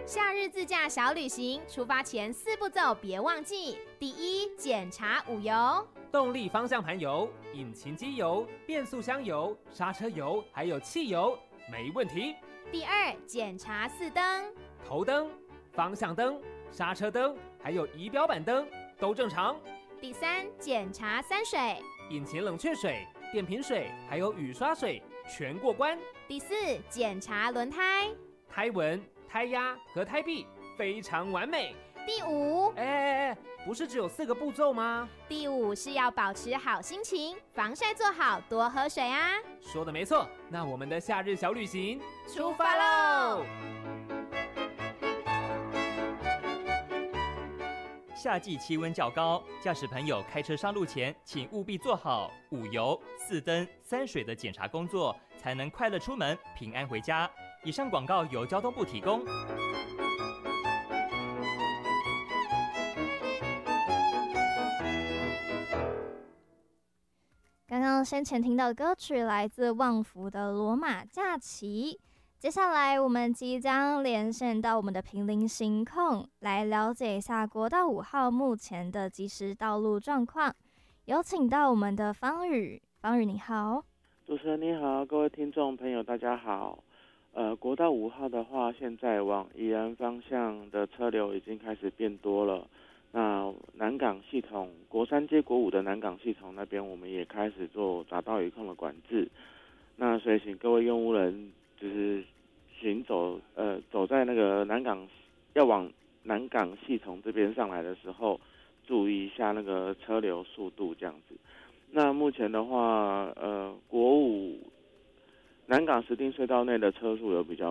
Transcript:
夏日自驾小旅行，出发前4步骤别忘记：第一，检查5油， 动力方向盘油、引擎机油、变速箱油、刹车油，还有汽油，没问题。 第二，检查4灯， 头灯、方向灯、刹车灯，还有仪表板灯都正常。 第三，检查3水， 引擎冷却水、电瓶水，还有雨刷水全过关。 第四，检查轮胎， 胎纹、胎压和胎壁非常完美。 第五， 不是只有4个步骤吗？ 第五是要保持好心情，防晒做好，多喝水啊。 说的没错，那我们的夏日小旅行出发喽！ 夏季气温较高，驾驶朋友开车上路前，请务必做好5油、4灯、3水的检查工作，才能快乐出门，平安回家。以上广告由交通部提供。 刚刚先前听到的歌曲来自旺福的《罗马假期》，接下来我们即将连线到我们的坪林行控，来了解一下国道5号目前的即时道路状况。有请到我们的方宇，方宇你好。 主持人你好，各位听众朋友大家好。国道5号的话，现在往宜兰方向的车流已经开始变多了。那南港系统国三街国5的南港系统那边，我们也开始做匝道雨控的管制。那所以请各位用户人就是走在那个南港要往南港系统这边上来的时候，注意一下那个车流速度这样子。那目前的话，国5南港石碇隧道内的车速有比较